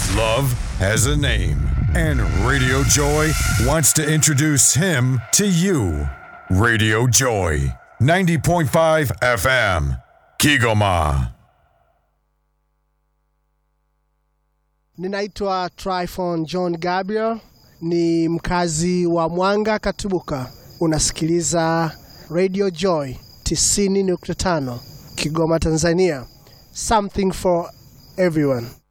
Love has a name, and Radio Joy wants to introduce him to you. Radio Joy, 90.5 FM, Kigoma. Ninaitwa Tryphon John Gabriel, ni mkazi wa Mwanga Katubuka. Unasikiliza Radio Joy 90.5 Kigoma, Tanzania. Something for everyone.